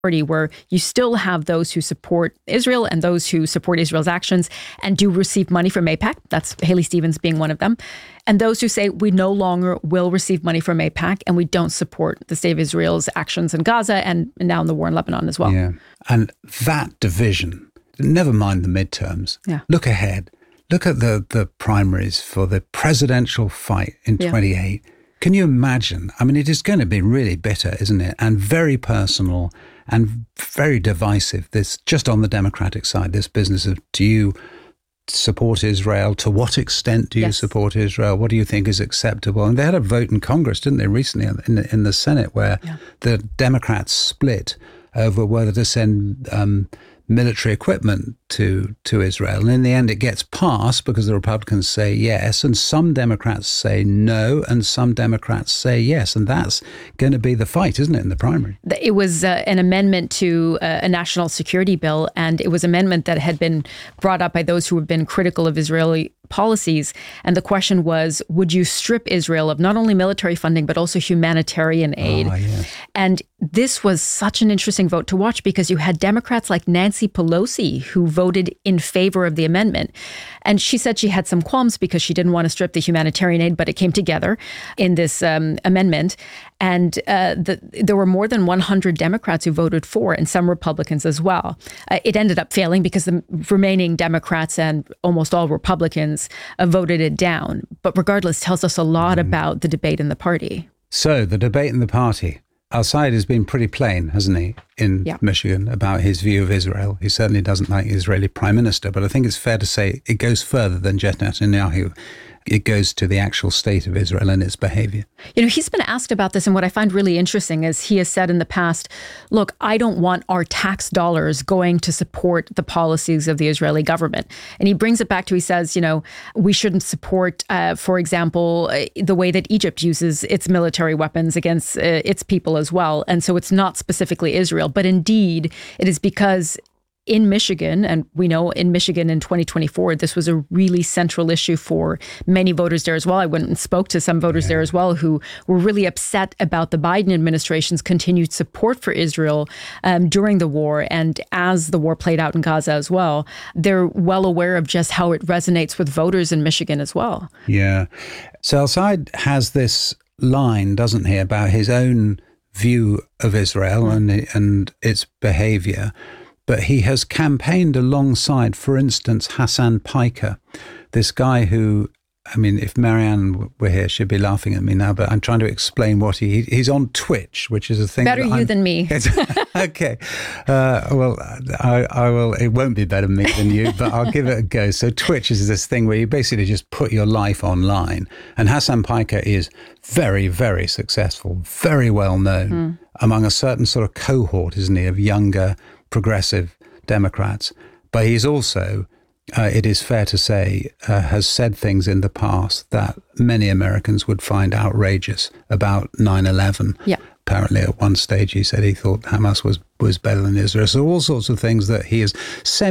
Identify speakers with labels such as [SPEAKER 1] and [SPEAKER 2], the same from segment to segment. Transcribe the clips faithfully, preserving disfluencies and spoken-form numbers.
[SPEAKER 1] party where you still have those who support Israel and those who support Israel's actions and do receive money from AIPAC. That's Haley Stevens being one of them. And those who say we no longer will receive money from AIPAC and we don't support the state of Israel's actions in Gaza and now in the war in Lebanon as well.
[SPEAKER 2] Yeah. And that division, never mind the midterms,
[SPEAKER 1] yeah.
[SPEAKER 2] look ahead. Look at the, the primaries for the presidential fight in yeah. twenty-eight. Can you imagine? I mean, it is going to be really bitter, isn't it? And very personal and very divisive. This just on the Democratic side, this business of do you support Israel? To what extent do you yes. support Israel? What do you think is acceptable? And they had a vote in Congress, didn't they, recently in the, in the Senate where yeah. the Democrats split over whether to send um, military equipment to to Israel. And in the end, it gets passed because the Republicans say yes, and some Democrats say no, and some Democrats say yes. And that's going to be the fight, isn't it, in the primary?
[SPEAKER 1] It was uh, an amendment to uh, a national security bill, and it was an amendment that had been brought up by those who have been critical of Israeli policies. And the question was, would you strip Israel of not only military funding, but also humanitarian aid?
[SPEAKER 2] Oh, yes.
[SPEAKER 1] And this was such an interesting vote to watch because you had Democrats like Nancy Pelosi who voted in favor of the amendment. And she said she had some qualms because she didn't want to strip the humanitarian aid, but it came together in this um, amendment. And uh, the, there were more than one hundred Democrats who voted for, and some Republicans as well. Uh, it ended up failing because the remaining Democrats and almost all Republicans uh, voted it down. But regardless, tells us a lot mm. about the debate in the party.
[SPEAKER 2] So the debate in the party. Al-Sayed has been pretty plain, hasn't he, in yeah. Michigan about his view of Israel. He certainly doesn't like the Israeli prime minister, but I think it's fair to say it goes further than Netanyahu. It goes to the actual state of Israel and its behavior.
[SPEAKER 1] You know, he's been asked about this, and what I find really interesting is he has said in the past, look, I don't want our tax dollars going to support the policies of the Israeli government. And he brings it back to, he says, you know, we shouldn't support, uh, for example, uh, the way that Egypt uses its military weapons against uh, its people as well. And so it's not specifically Israel, but indeed it is because in Michigan, and we know in Michigan in twenty twenty-four, this was a really central issue for many voters there as well. I went and spoke to some voters yeah. there as well who were really upset about the Biden administration's continued support for Israel um, during the war and as the war played out in Gaza as well. They're well aware of just how it resonates with voters in Michigan as well.
[SPEAKER 2] Yeah. So Al-Sayed has this line, doesn't he, about his own view of Israel and and its behavior. But he has campaigned alongside, for instance, Hassan Piker, this guy who, I mean, if Marianne were here, she'd be laughing at me now, but I'm trying to explain what he, he's on Twitch, which is a thing.
[SPEAKER 1] Better you I'm, than me.
[SPEAKER 2] Okay. Uh, well, I, I will, it won't be better me than you, but I'll give it a go. So Twitch is this thing where you basically just put your life online. And Hassan Piker is very, very successful, very well known mm. among a certain sort of cohort, isn't he, of younger progressive Democrats. But he's also, uh, it is fair to say, uh, has said things in the past that many Americans would find outrageous about nine eleven.
[SPEAKER 1] Yeah.
[SPEAKER 2] Apparently at one stage he said he thought Hamas was, was better than Israel. So all sorts of things that he is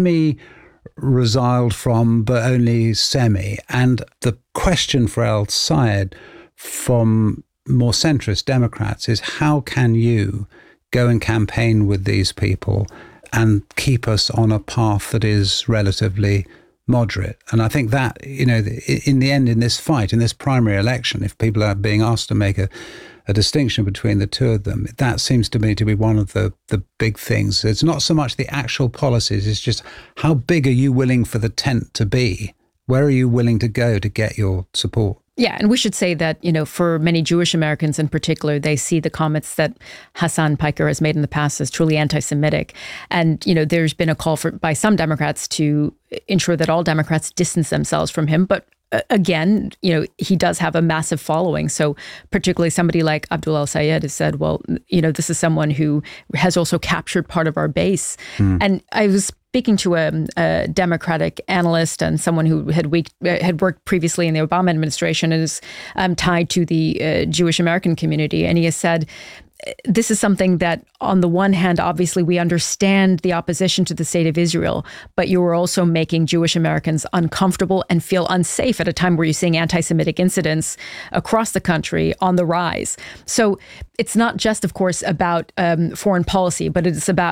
[SPEAKER 2] semi-resiled from, but only semi. And the question for Al-Sayed from more centrist Democrats is how can you go and campaign with these people and keep us on a path that is relatively moderate? And I think that, you know, in the end, in this fight, in this primary election, if people are being asked to make a, a distinction between the two of them, that seems to me to be one of the, the big things. It's not so much the actual policies, it's just how big are you willing for the tent to be? Where are you willing to go to get your support?
[SPEAKER 1] Yeah, and we should say that, you know, for many Jewish Americans in particular, they see the comments that Hassan Piker has made in the past as truly anti-Semitic. And, you know, there's been a call for by some Democrats to ensure that all Democrats distance themselves from him. But uh, again, you know, he does have a massive following. So particularly somebody like Abdul Al-Sayed has said, well, you know, this is someone who has also captured part of our base. Mm. And I was speaking to a, a Democratic analyst and someone who had, week, had worked previously in the Obama administration and is um, tied to the uh, Jewish American community. And he has said, this is something that, on the one hand, obviously we understand the opposition to the state of Israel, but you are also making Jewish Americans uncomfortable and feel unsafe at a time where you're seeing anti-Semitic incidents across the country on the rise. So it's not just, of course, about um, foreign policy, but it's about